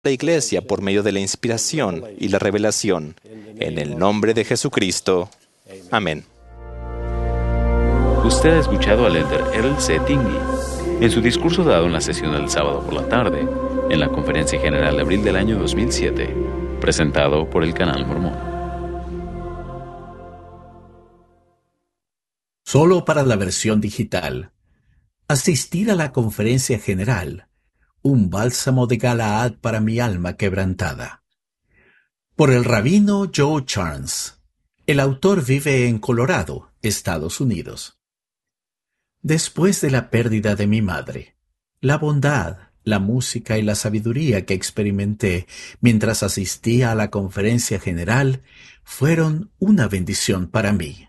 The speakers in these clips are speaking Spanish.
la Iglesia por medio de la inspiración y la revelación. En el nombre de Jesucristo. Amén. Usted ha escuchado al elder Earl C. Tingey en su discurso dado en la sesión del sábado por la tarde, en la Conferencia General de abril del año 2007, presentado por el Canal Mormón. Solo para la versión digital. Asistir a la Conferencia General. Un bálsamo de Galaad para mi alma quebrantada. Por el rabino Joe Charnes. El autor vive en Colorado, Estados Unidos. Después de la pérdida de mi madre, la bondad, la música y la sabiduría que experimenté mientras asistía a la Conferencia General fueron una bendición para mí.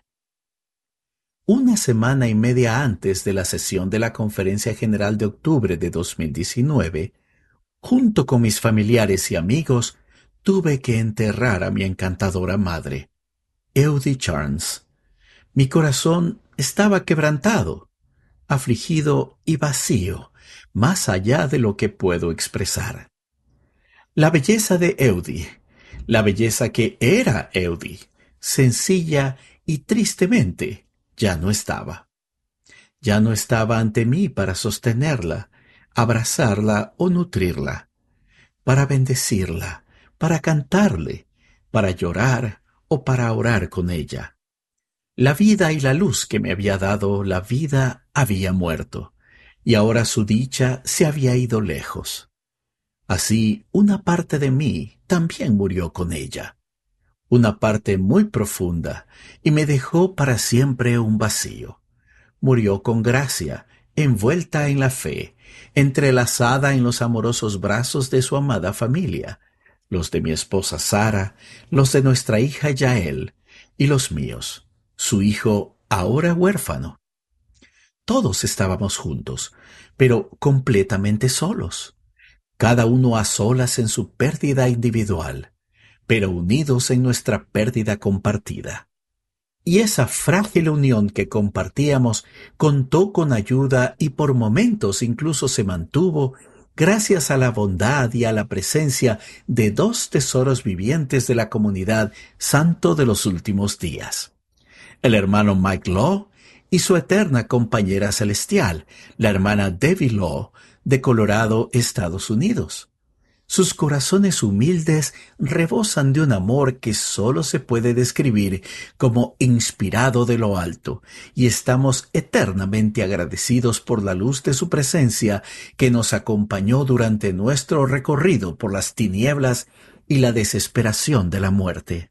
Una semana y media antes de la sesión de la Conferencia General de octubre de 2019, junto con mis familiares y amigos, tuve que enterrar a mi encantadora madre, Eudie Charnes. Mi corazón estaba quebrantado, afligido y vacío, más allá de lo que puedo expresar. La belleza de Eudie, la belleza que era Eudie, sencilla y tristemente, ya no estaba. Ya no estaba ante mí para sostenerla, abrazarla o nutrirla, para bendecirla, para cantarle, para llorar o para orar con ella. La vida y la luz que me había dado la vida había muerto, y ahora su dicha se había ido lejos. Así, una parte de mí también murió con ella, una parte muy profunda, y me dejó para siempre un vacío. Murió con gracia, envuelta en la fe, entrelazada en los amorosos brazos de su amada familia, los de mi esposa Sara, los de nuestra hija Yael, y los míos, su hijo ahora huérfano. Todos estábamos juntos, pero completamente solos, cada uno a solas en su pérdida individual, pero unidos en nuestra pérdida compartida. Y esa frágil unión que compartíamos contó con ayuda y por momentos incluso se mantuvo gracias a la bondad y a la presencia de dos tesoros vivientes de la comunidad Santo de los Últimos Días. El hermano Mike Law y su eterna compañera celestial, la hermana Debbie Law, de Colorado, Estados Unidos. Sus corazones humildes rebosan de un amor que solo se puede describir como inspirado de lo alto, y estamos eternamente agradecidos por la luz de su presencia que nos acompañó durante nuestro recorrido por las tinieblas y la desesperación de la muerte.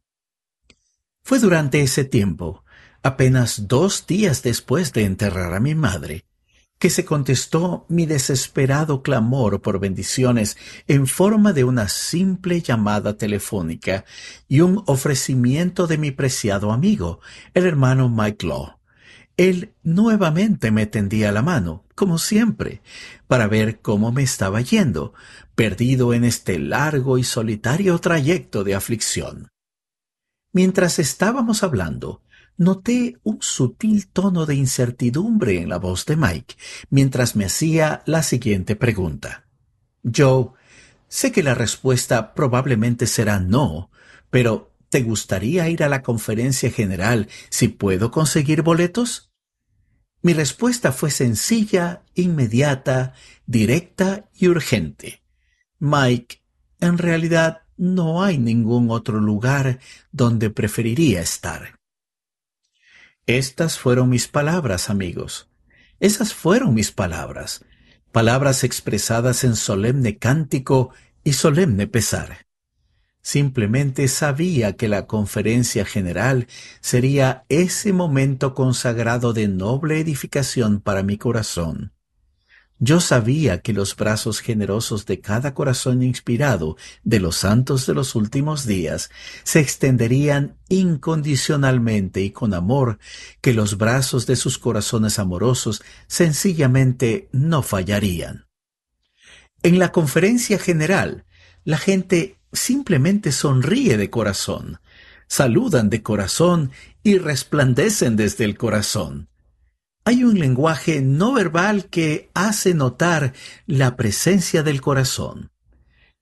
Fue durante ese tiempo, apenas 2 días después de enterrar a mi madre, que se contestó mi desesperado clamor por bendiciones en forma de una simple llamada telefónica y un ofrecimiento de mi preciado amigo, el hermano Mike Law. Él nuevamente me tendía la mano, como siempre, para ver cómo me estaba yendo, perdido en este largo y solitario trayecto de aflicción. Mientras estábamos hablando, noté un sutil tono de incertidumbre en la voz de Mike mientras me hacía la siguiente pregunta. Joe, sé que la respuesta probablemente será no, pero ¿te gustaría ir a la conferencia general si puedo conseguir boletos? Mi respuesta fue sencilla, inmediata, directa y urgente. Mike, en realidad no hay ningún otro lugar donde preferiría estar. Estas fueron mis palabras, amigos. Esas fueron mis palabras. Palabras expresadas en solemne cántico y solemne pesar. Simplemente sabía que la conferencia general sería ese momento consagrado de noble edificación para mi corazón. Yo sabía que los brazos generosos de cada corazón inspirado de los santos de los últimos días se extenderían incondicionalmente y con amor, que los brazos de sus corazones amorosos sencillamente no fallarían. En la conferencia general, la gente simplemente sonríe de corazón, saludan de corazón y resplandecen desde el corazón. Hay un lenguaje no verbal que hace notar la presencia del corazón.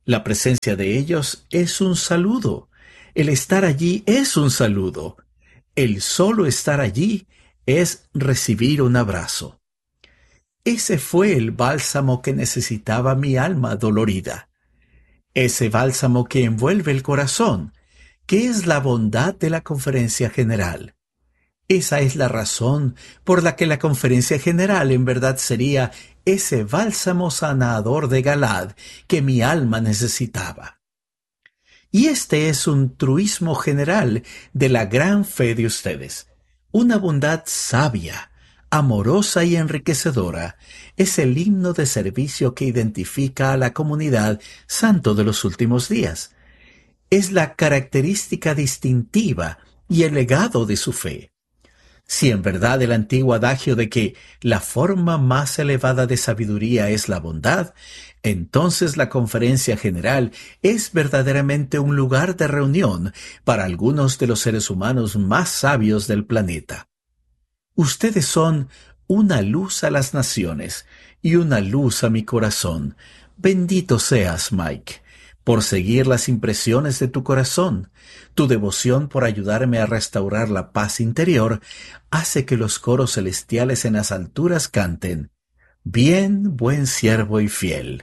La presencia de ellos es un saludo. El estar allí es un saludo. El solo estar allí es recibir un abrazo. Ese fue el bálsamo que necesitaba mi alma dolorida. Ese bálsamo que envuelve el corazón, que es la bondad de la Conferencia General. Esa es la razón por la que la Conferencia General en verdad sería ese bálsamo sanador de Galaad que mi alma necesitaba. Y este es un truismo general de la gran fe de ustedes. Una bondad sabia, amorosa y enriquecedora es el himno de servicio que identifica a la comunidad santo de los últimos días. Es la característica distintiva y el legado de su fe. Si en verdad el antiguo adagio de que la forma más elevada de sabiduría es la bondad, entonces la Conferencia General es verdaderamente un lugar de reunión para algunos de los seres humanos más sabios del planeta. Ustedes son una luz a las naciones y una luz a mi corazón. Bendito seas, Mike, por seguir las impresiones de tu corazón. Tu devoción por ayudarme a restaurar la paz interior hace que los coros celestiales en las alturas canten: Bien, buen siervo y fiel.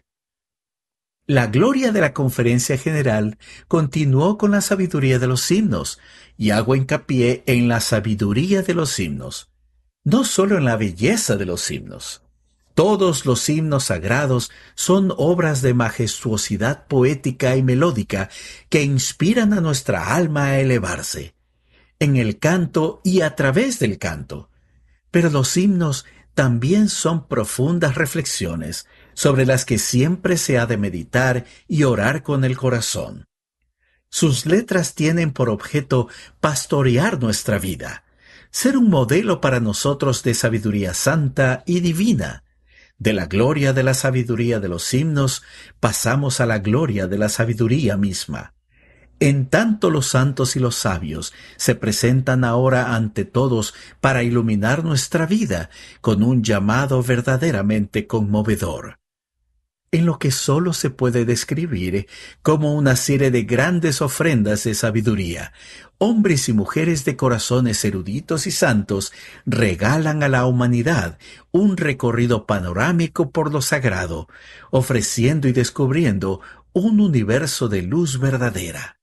La gloria de la Conferencia General continuó con la sabiduría de los himnos, y hago hincapié en la sabiduría de los himnos, no solo en la belleza de los himnos. Todos los himnos sagrados son obras de majestuosidad poética y melódica que inspiran a nuestra alma a elevarse, en el canto y a través del canto. Pero los himnos también son profundas reflexiones sobre las que siempre se ha de meditar y orar con el corazón. Sus letras tienen por objeto pastorear nuestra vida, ser un modelo para nosotros de sabiduría santa y divina. De la gloria de la sabiduría de los himnos pasamos a la gloria de la sabiduría misma. En tanto los santos y los sabios se presentan ahora ante todos para iluminar nuestra vida con un llamado verdaderamente conmovedor. En lo que solo se puede describir como una serie de grandes ofrendas de sabiduría, hombres y mujeres de corazones eruditos y santos regalan a la humanidad un recorrido panorámico por lo sagrado, ofreciendo y descubriendo un universo de luz verdadera.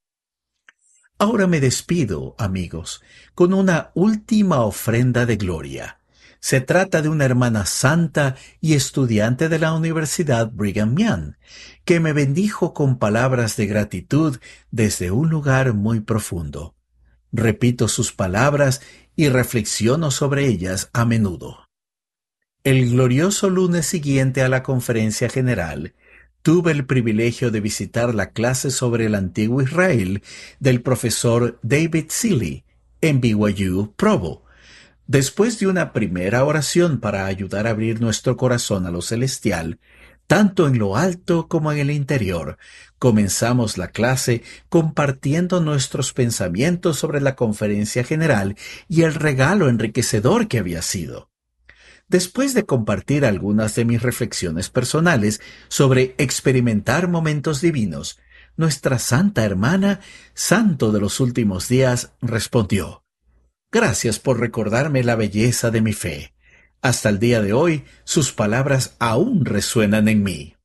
Ahora me despido, amigos, con una última ofrenda de gloria. Se trata de una hermana santa y estudiante de la Universidad Brigham Young, que me bendijo con palabras de gratitud desde un lugar muy profundo. Repito sus palabras y reflexiono sobre ellas a menudo. El glorioso lunes siguiente a la Conferencia General, tuve el privilegio de visitar la clase sobre el antiguo Israel del profesor David Seeley en BYU Provo. Después de una primera oración para ayudar a abrir nuestro corazón a lo celestial, tanto en lo alto como en el interior, comenzamos la clase compartiendo nuestros pensamientos sobre la Conferencia General y el regalo enriquecedor que había sido. Después de compartir algunas de mis reflexiones personales sobre experimentar momentos divinos, nuestra santa hermana, santo de los últimos días, respondió: Gracias por recordarme la belleza de mi fe. Hasta el día de hoy, sus palabras aún resuenan en mí.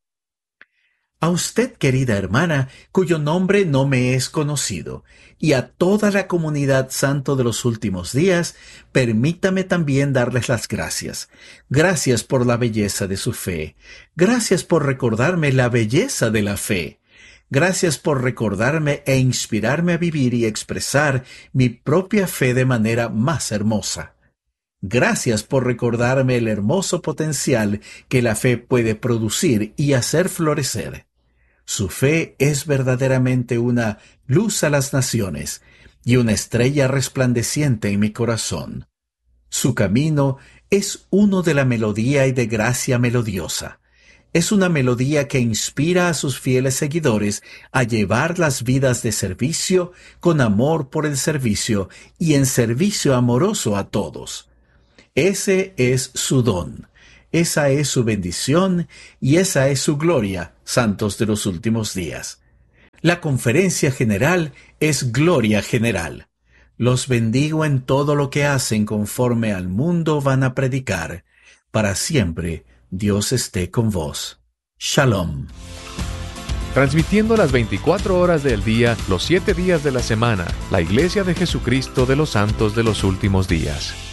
A usted, querida hermana, cuyo nombre no me es conocido, y a toda la comunidad santo de los últimos días, permítame también darles las gracias. Gracias por la belleza de su fe. Gracias por recordarme la belleza de la fe. Gracias por recordarme e inspirarme a vivir y expresar mi propia fe de manera más hermosa. Gracias por recordarme el hermoso potencial que la fe puede producir y hacer florecer. Su fe es verdaderamente una luz a las naciones y una estrella resplandeciente en mi corazón. Su camino es uno de la melodía y de gracia melodiosa. Es una melodía que inspira a sus fieles seguidores a llevar las vidas de servicio con amor por el servicio y en servicio amoroso a todos. Ese es su don. Esa es su bendición y esa es su gloria, santos de los últimos días. La conferencia general es gloria general. Los bendigo en todo lo que hacen conforme al mundo van a predicar. Para siempre Dios esté con vos. Shalom. Transmitiendo las 24 horas del día, los 7 días de la semana, la Iglesia de Jesucristo de los Santos de los Últimos Días.